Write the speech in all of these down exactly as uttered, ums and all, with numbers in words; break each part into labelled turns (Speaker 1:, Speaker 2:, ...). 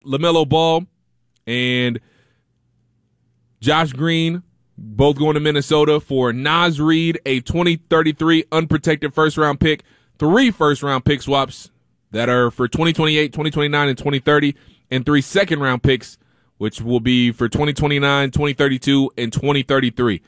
Speaker 1: LaMelo Ball and Josh Green, both going to Minnesota. For Naz Reid, a twenty thirty-three unprotected first-round pick, three first-round pick swaps that are for twenty twenty-eight, twenty twenty-nine, and twenty thirty, and three second-round picks, which will be for twenty twenty-nine, twenty thirty-two, and twenty thirty-three.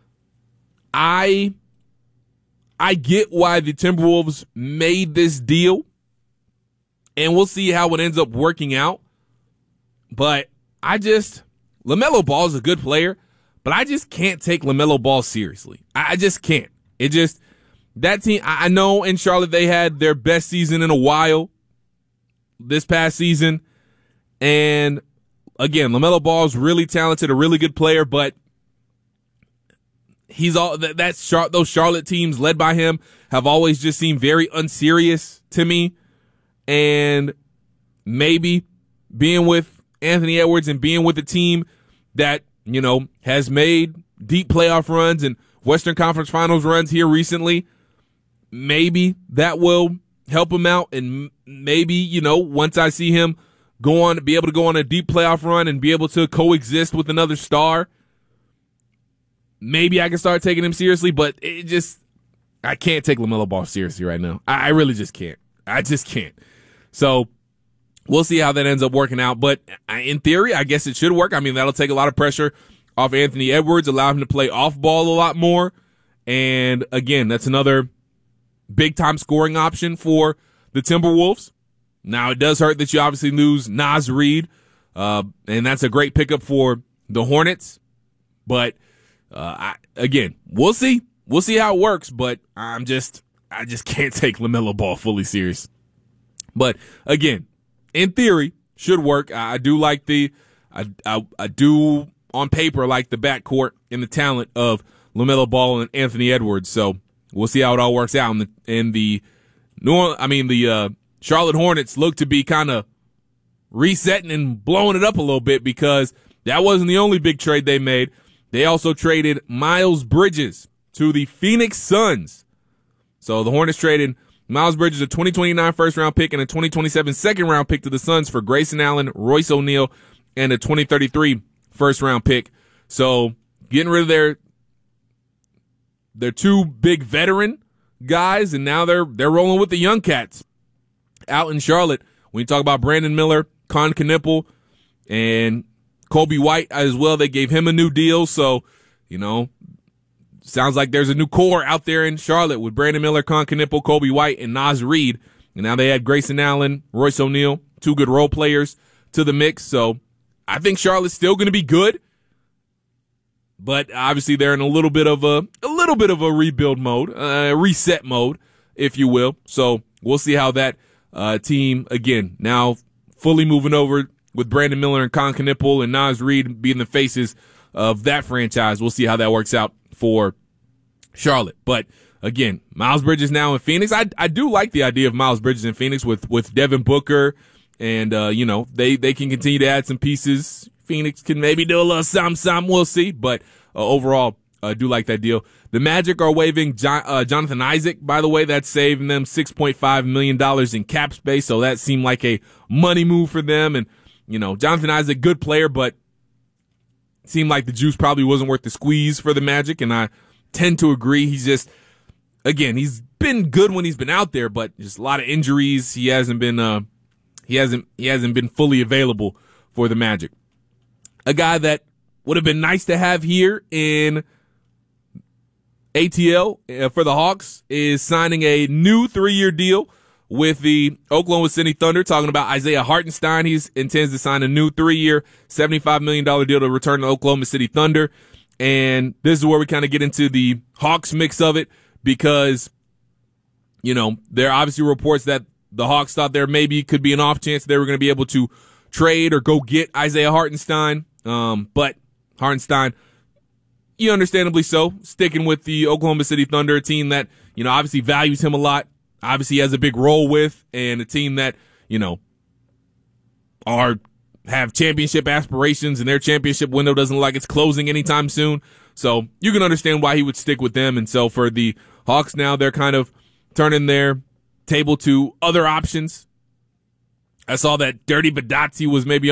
Speaker 1: I, I get why the Timberwolves made this deal, and we'll see how it ends up working out. But I just, LaMelo Ball is a good player, but I just can't take LaMelo Ball seriously. I just can't. It just, that team, I know in Charlotte they had their best season in a while this past season. And again, LaMelo Ball is really talented, a really good player, but he's all that, that's those Charlotte teams led by him have always just seemed very unserious to me. And maybe being with Anthony Edwards and being with a team that, you know, has made deep playoff runs and Western Conference Finals runs here recently, maybe that will help him out. And maybe, you know, once I see him go on, be able to go on a deep playoff run and be able to coexist with another star, maybe I can start taking him seriously. But it just, I can't take LaMelo Ball seriously right now. I, I really just can't. I just can't. So we'll see how that ends up working out. But in theory, I guess it should work. I mean, that'll take a lot of pressure off Anthony Edwards, allow him to play off ball a lot more. And again, that's another big time scoring option for the Timberwolves. Now, it does hurt that you obviously lose Naz Reid, uh, and that's a great pickup for the Hornets. But uh, I, again, we'll see. We'll see how it works. But I'm just, I just can't take LaMelo Ball fully serious. But again, in theory, should work. I, I do like the, I, I, I do on paper like the backcourt and the talent of LaMelo Ball and Anthony Edwards. So we'll see how it all works out. In the, in the New Orleans, I mean the uh, Charlotte Hornets look to be kind of resetting and blowing it up a little bit, because that wasn't the only big trade they made. They also traded Miles Bridges to the Phoenix Suns. So the Hornets traded Miles Bridges, a twenty twenty-nine first-round pick and a twenty twenty-seven second-round pick to the Suns for Grayson Allen, Royce O'Neal, and a twenty thirty-three first-round pick. So getting rid of their their two big veteran guys, and now they're they're rolling with the young cats out in Charlotte. When you talk about Brandon Miller, Con Knipple, and Kobe White as well, they gave him a new deal. So, you know, sounds like there's a new core out there in Charlotte with Brandon Miller, Con Knipple, Kobe White, and Naz Reid. And now they add Grayson Allen, Royce O'Neal, two good role players to the mix. So I think Charlotte's still going to be good, but obviously they're in a little bit of a a little bit of a rebuild mode, a uh, reset mode, if you will. So we'll see how that uh, team, again, now fully moving over with Brandon Miller and Con Knipple and Naz Reid being the faces of that franchise. We'll see how that works out for Charlotte. But again, Miles Bridges now in Phoenix. I I do like the idea of Miles Bridges in Phoenix with with Devin Booker, and uh, you know, they they can continue to add some pieces. Phoenix can maybe do a little something, something. We'll see. But uh, overall, I uh, do like that deal. The Magic are waiving John, uh, Jonathan Isaac, by the way. That's saving them six point five million dollars in cap space, so that seemed like a money move for them. And, you know, Jonathan Isaac, good player, but seemed like the juice probably wasn't worth the squeeze for the Magic, and I tend to agree. He's just, again, he's been good when he's been out there, but just a lot of injuries. He hasn't been, uh, he hasn't, he hasn't been fully available for the Magic. A guy that would have been nice to have here in A T L uh, for the Hawks is signing a new three-year deal with the Oklahoma City Thunder. Talking about Isaiah Hartenstein. He intends to sign a new three-year, seventy-five million dollars deal to return to Oklahoma City Thunder. And this is where we kind of get into the Hawks mix of it, because, you know, there are obviously reports that the Hawks thought there maybe could be an off chance they were going to be able to trade or go get Isaiah Hartenstein. Um, but Hartenstein, you understandably so, sticking with the Oklahoma City Thunder, a team that, you know, obviously values him a lot, obviously has a big role with, and a team that, you know, are have championship aspirations, and their championship window doesn't look like it's closing anytime soon. So you can understand why he would stick with them. And so for the Hawks now, they're kind of turning their table to other options. I saw that Dirty Badazzi was maybe